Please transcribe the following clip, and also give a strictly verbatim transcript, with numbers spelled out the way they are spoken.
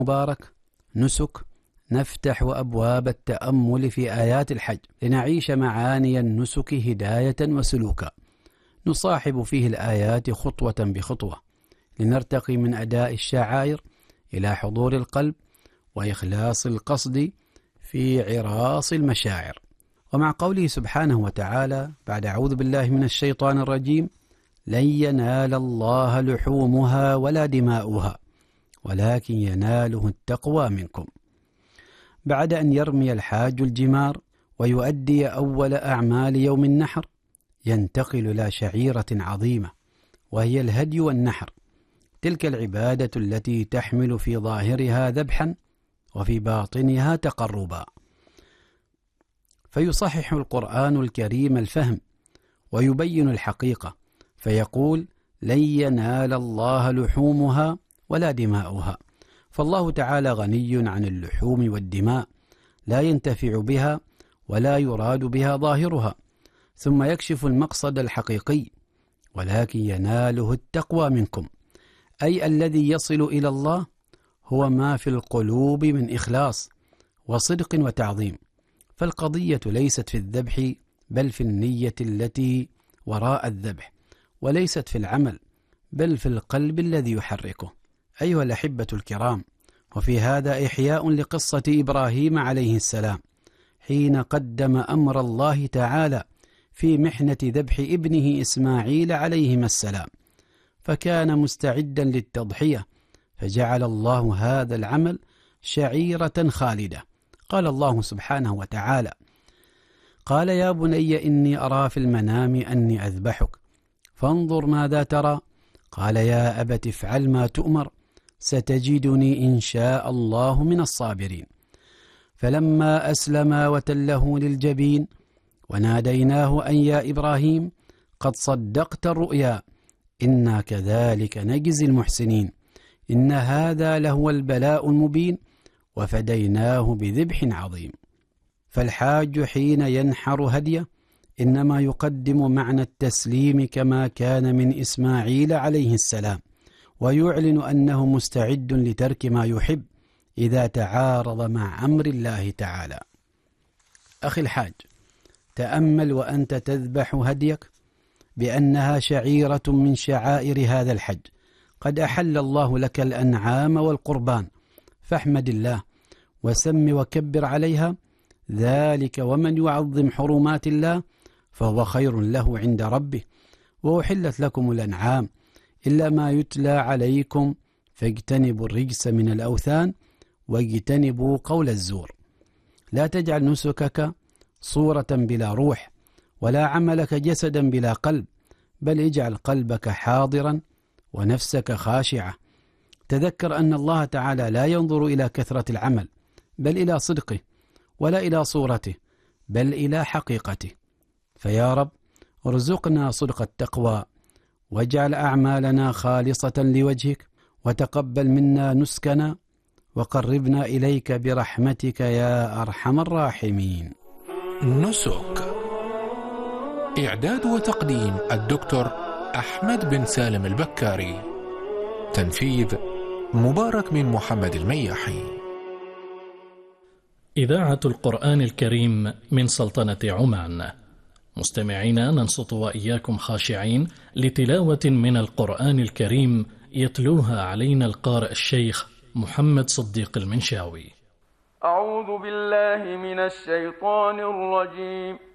مبارك نسك نفتح أبواب التأمل في آيات الحج لنعيش معاني النسك هداية وسلوكا، نصاحب فيه الآيات خطوة بخطوة لنرتقي من أداء الشعائر إلى حضور القلب وإخلاص القصد في عراص المشاعر. ومع قوله سبحانه وتعالى بعد أعوذ بالله من الشيطان الرجيم: لن ينال الله لحومها ولا دماؤها ولكن يناله التقوى منكم، بعد أن يرمي الحاج الجمار ويؤدي أول أعمال يوم النحر ينتقل إلى شعيرة عظيمة وهي الهدي والنحر، تلك العبادة التي تحمل في ظاهرها ذبحا وفي باطنها تقربا. فيصحح القرآن الكريم الفهم ويبين الحقيقة فيقول: لن ينال الله لحومها ولا دماؤها، فالله تعالى غني عن اللحوم والدماء، لا ينتفع بها ولا يراد بها ظاهرها، ثم يكشف المقصد الحقيقي: ولكن يناله التقوى منكم، أي الذي يصل إلى الله هو ما في القلوب من إخلاص وصدق وتعظيم. فالقضية ليست في الذبح بل في النية التي وراء الذبح، وليست في العمل بل في القلب الذي يحركه. أيها الأحبة الكرام، وفي هذا إحياء لقصة إبراهيم عليه السلام حين قدم أمر الله تعالى في محنة ذبح ابنه إسماعيل عليهما السلام، فكان مستعدا للتضحية، فجعل الله هذا العمل شعيرة خالدة. قال الله سبحانه وتعالى: قال يا بني إني أرى في المنام أني أذبحك فانظر ماذا ترى؟ قال يا أبت افعل ما تؤمر ستجدني إن شاء الله من الصابرين. فلما أسلما وتله للجبين وناديناه أن يا إبراهيم قد صدقت الرؤيا إنا كذلك نجزي المحسنين إن هذا لهو البلاء المبين وفديناه بذبح عظيم. فالحاج حين ينحر هديه إنما يقدم معنى التسليم كما كان من إسماعيل عليه السلام، ويعلن أنه مستعد لترك ما يحب إذا تعارض مع أمر الله تعالى. أخي الحاج، تأمل وأنت تذبح هديك بأنها شعيرة من شعائر هذا الحج، قد أحل الله لك الأنعام والقربان، فاحمد الله وسم وكبر عليها، ذلك ومن يعظم حرمات الله فهو خير له عند ربه. وأحلت لكم الأنعام إلا ما يتلى عليكم فاجتنبوا الرجس من الأوثان واجتنبوا قول الزور. لا تجعل نسكك صورة بلا روح ولا عملك جسدا بلا قلب، بل اجعل قلبك حاضرا ونفسك خاشعة. تذكر أن الله تعالى لا ينظر إلى كثرة العمل بل إلى صدقه، ولا إلى صورته بل إلى حقيقته. فيا رب ارزقنا صدق التقوى واجعل أعمالنا خالصة لوجهك، وتقبل منا نسكنا وقربنا إليك برحمتك يا أرحم الراحمين. نسك إعداد وتقديم الدكتور أحمد بن سالم البكاري، تنفيذ مبارك بن محمد المياحي. إذاعة القرآن الكريم من سلطنة عمان. مستمعينا، ننصت وإياكم خاشعين لتلاوة من القرآن الكريم يتلوها علينا القارئ الشيخ محمد صديق المنشاوي. أعوذ بالله من الشيطان الرجيم.